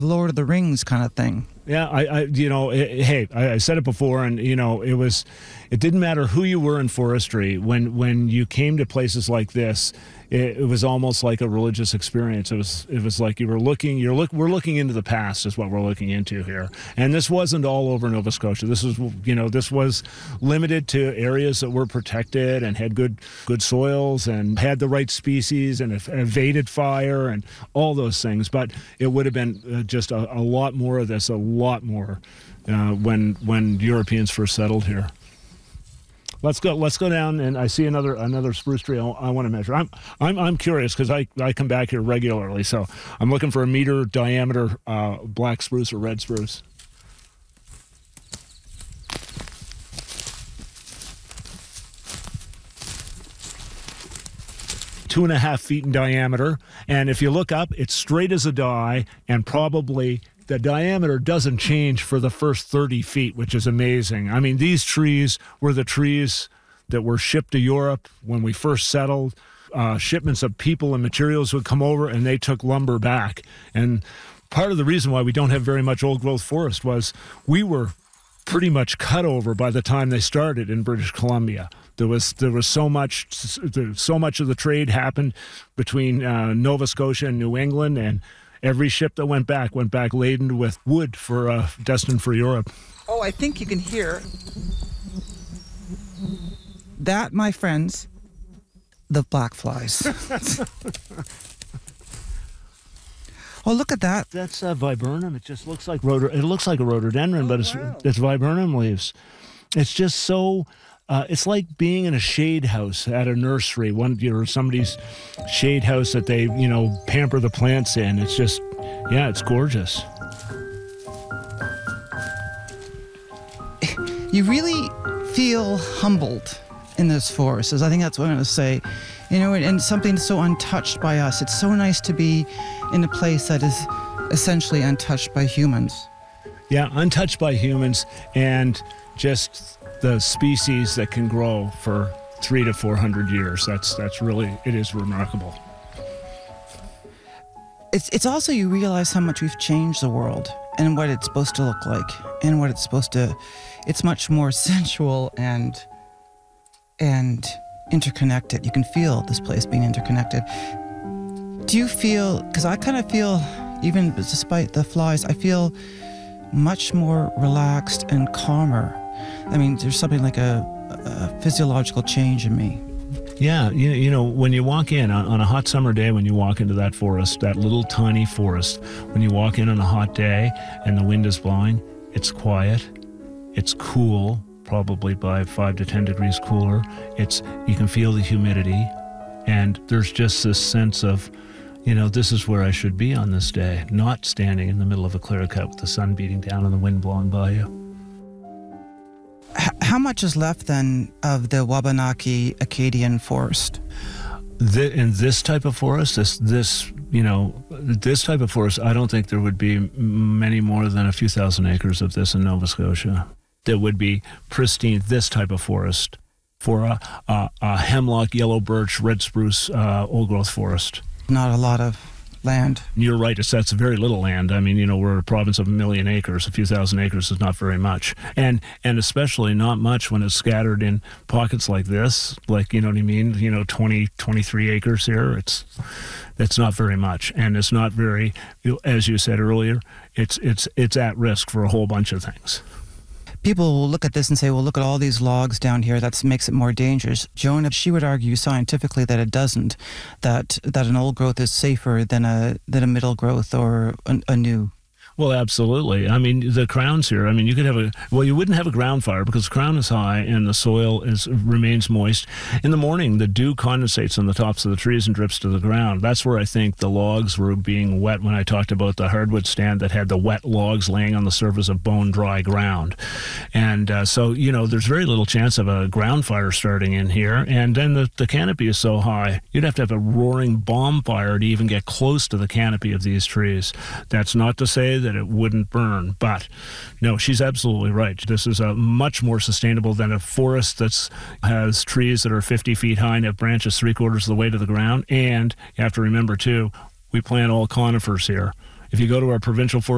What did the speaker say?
Lord of the Rings kind of thing. Yeah, I said it before, and it didn't matter who you were in forestry. When you came to places like this, it was almost like a religious experience. It was like we're looking into the past is what we're looking into here. And this wasn't all over Nova Scotia. This was limited to areas that were protected and had good soils and had the right species and evaded fire and all those things. But it would have been just a lot more of this, a lot more when Europeans first settled here. Let's go down, and I see another spruce tree I want to measure. I'm curious because I come back here regularly, so I'm looking for a meter diameter black spruce or red spruce. Two and a half feet in diameter, and if you look up, it's straight as a die, and probably the diameter doesn't change for the first 30 feet, which is amazing. I mean, these trees were the trees that were shipped to Europe when we first settled. Shipments of people and materials would come over, and they took lumber back. And part of the reason why we don't have very much old-growth forest was we were pretty much cut over by the time they started in British Columbia. There was so much of the trade happened between Nova Scotia and New England, and every ship that went back laden with wood for destined for Europe. Oh, I think you can hear that, my friends, the black flies. Oh, look at that. That's viburnum. It just looks like it looks like a rhododendron, but it's viburnum leaves. It's just so. It's like being in a shade house at a nursery, or somebody's shade house that they, pamper the plants in. It's just, it's gorgeous. You really feel humbled in this forest, I think that's what I'm going to say. And something so untouched by us. It's so nice to be in a place that is essentially untouched by humans. Yeah, untouched by humans, and just the species that can grow for 300 to 400 years. That's really, it is remarkable. It's also, you realize how much we've changed the world and what it's supposed to look like and what it's much more sensual and interconnected. You can feel this place being interconnected. Do you feel, because I kind of feel, even despite the flies, I feel much more relaxed and calmer. I mean, there's something like a physiological change in me. Yeah, when you walk in on a hot summer day, when you walk into that forest, that little tiny forest, when you walk in on a hot day and the wind is blowing, it's quiet, it's cool, probably by 5 to 10 degrees cooler. You can feel the humidity, and there's just this sense of, this is where I should be on this day, not standing in the middle of a clear cut with the sun beating down and the wind blowing by you. How much is left then of the Wabanaki Acadian forest? In this type of forest, this type of forest, I don't think there would be many more than a few thousand acres of this in Nova Scotia that would be pristine, this type of forest, for a hemlock, yellow birch, red spruce, old-growth forest. Not a lot of land. You're right, that's very little land. I mean, we're a province of 1 million acres. A few thousand acres is not very much. And especially not much when it's scattered in pockets like this, like, 20, 23 acres here. It's not very much. And it's not very, as you said earlier, it's at risk for a whole bunch of things. People will look at this and say, well, look at all these logs down here. That makes it more dangerous. Joan, she would argue scientifically that it doesn't, that an old growth is safer than a middle growth or a new. Well, absolutely. I mean, the crowns here, you could you wouldn't have a ground fire because the crown is high and the soil remains moist. In the morning, the dew condensates on the tops of the trees and drips to the ground. That's where I think the logs were being wet when I talked about the hardwood stand that had the wet logs laying on the surface of bone-dry ground. And so, there's very little chance of a ground fire starting in here. And then the canopy is so high, you'd have to have a roaring bonfire to even get close to the canopy of these trees. That's not to say that it wouldn't burn, but no, she's absolutely right. This is a much more sustainable than a forest that has trees that are 50 feet high and have branches 3/4 of the way to the ground. And you have to remember too, we plant all conifers here. If you go to our provincial forest